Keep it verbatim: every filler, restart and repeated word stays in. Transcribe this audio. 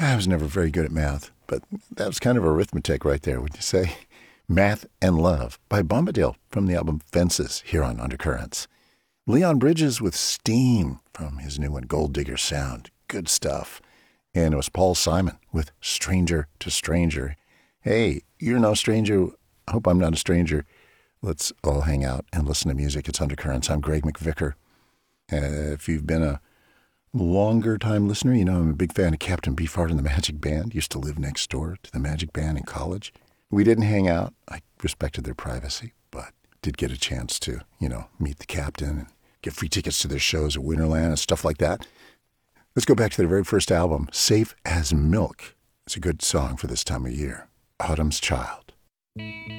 I was never very good at math, but that was kind of arithmetic right there, would you say? Math and Love by Bombadil from the album Fences here on Undercurrents. Leon Bridges with Steam from his new one, Gold Digger Sound. Good stuff. And it was Paul Simon with Stranger to Stranger. Hey, you're no stranger. I hope I'm not a stranger. Let's all hang out and listen to music. It's Undercurrents. I'm Greg McVicker. Uh, if you've been a longer time listener, you know I'm a big fan of Captain Beefheart and the Magic Band. Used to live next door to the Magic Band in college. We didn't hang out. I respected their privacy, but did get a chance to, you know, meet the captain and get free tickets to their shows at Winterland and stuff like that. Let's go back to their very first album, Safe as Milk. It's a good song for this time of year. Autumn's Child.